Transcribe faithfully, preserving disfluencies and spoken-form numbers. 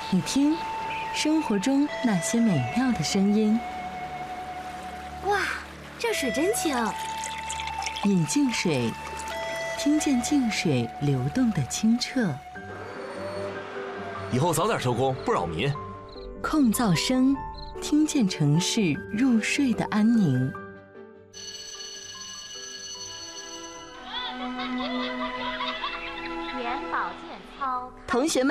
你听，生活中那些美妙的声音。 哇，这水真清！ 饮净水，听见净水流动的清澈。 以后早点收工，不扰民。 控噪声，听见城市入睡的安宁。 眼保健操， 同学们。